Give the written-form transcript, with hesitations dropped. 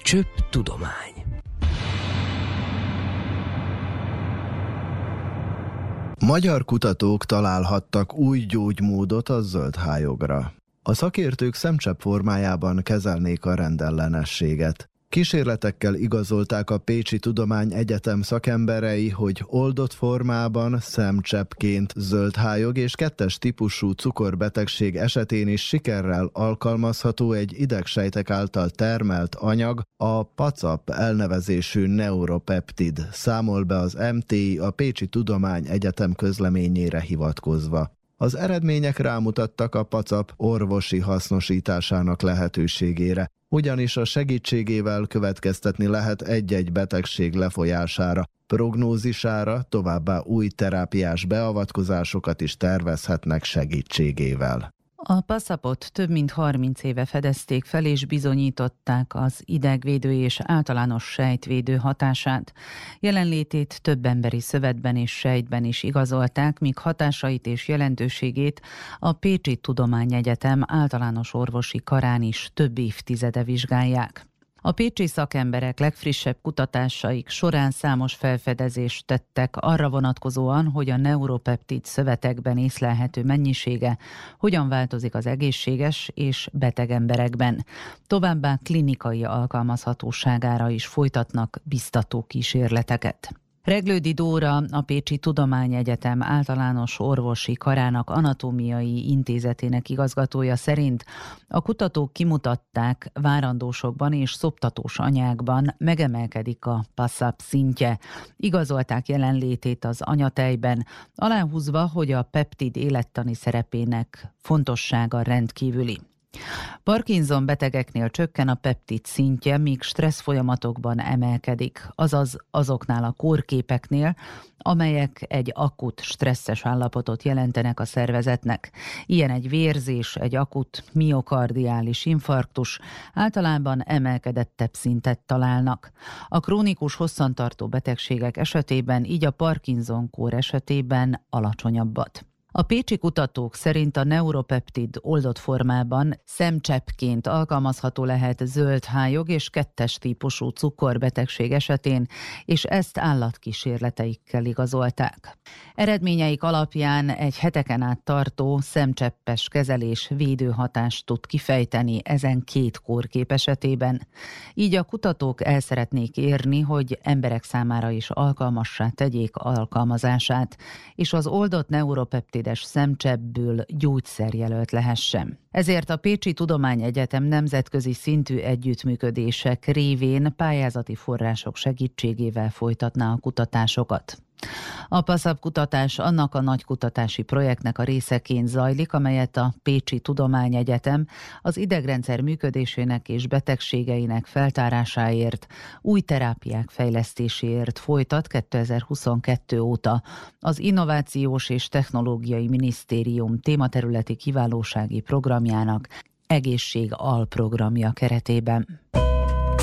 Csöpp tudomány. Magyar kutatók találhattak új gyógymódot a zöldhályogra. A szakértők szemcsepp formájában kezelnék a rendellenességet. Kísérletekkel igazolták a Pécsi Tudományegyetem szakemberei, hogy oldott formában, szemcseppként zöldhályog és 2-es típusú cukorbetegség esetén is sikerrel alkalmazható egy idegsejtek által termelt anyag, a PACAP elnevezésű neuropeptid, számol be az MTI a Pécsi Tudományegyetem közleményére hivatkozva. Az eredmények rámutattak a PACAP orvosi hasznosításának lehetőségére, ugyanis a segítségével következtetni lehet egy-egy betegség lefolyására, prognózisára, továbbá új terápiás beavatkozásokat is tervezhetnek segítségével. A PACAP-ot több mint 30 éve fedezték fel és bizonyították az idegvédő és általános sejtvédő hatását. Jelenlétét több emberi szövetben és sejtben is igazolták, míg hatásait és jelentőségét a Pécsi Tudományegyetem általános orvosi karán is több évtizede vizsgálják. A pécsi szakemberek legfrissebb kutatásaik során számos felfedezést tettek arra vonatkozóan, hogy a neuropeptid szövetekben észlelhető mennyisége hogyan változik az egészséges és beteg emberekben. Továbbá klinikai alkalmazhatóságára is folytatnak biztató kísérleteket. Reglődi Dóra, a Pécsi Tudományegyetem általános orvosi karának anatómiai intézetének igazgatója szerint a kutatók kimutatták, várandósokban és szoptatós anyákban megemelkedik a PACAP szintje. Igazolták jelenlétét az anyatejben, aláhúzva, hogy a peptid élettani szerepének fontossága rendkívüli. Parkinson betegeknél csökken a peptid szintje, míg stressz folyamatokban emelkedik, azaz azoknál a kórképeknél, amelyek egy akut stresszes állapotot jelentenek a szervezetnek. Ilyen egy vérzés, egy akut miokardiális infarktus, általában emelkedettebb szintet találnak. A krónikus hosszantartó betegségek esetében, így a Parkinson-kór esetében alacsonyabbat. A pécsi kutatók szerint a neuropeptid oldott formában szemcseppként alkalmazható lehet zöldhályog és 2-es típusú cukorbetegség esetén, és ezt állatkísérleteikkel igazolták. Eredményeik alapján egy heteken át tartó szemcseppes kezelés védőhatást tud kifejteni ezen 2 kórkép esetében. Így a kutatók el szeretnék érni, hogy emberek számára is alkalmassá tegyék alkalmazását, és az oldott neuropeptid szemcseppből gyógyszerjelölt lehessen. Ezért a Pécsi Tudományegyetem nemzetközi szintű együttműködések révén pályázati források segítségével folytatná a kutatásokat. A PACAP kutatás annak a nagy kutatási projektnek a részeként zajlik, amelyet a Pécsi Tudományegyetem az idegrendszer működésének és betegségeinek feltárásáért, új terápiák fejlesztéséért folytat 2022 óta az Innovációs és Technológiai Minisztérium tématerületi kiválósági programjának egészség alprogramja keretében.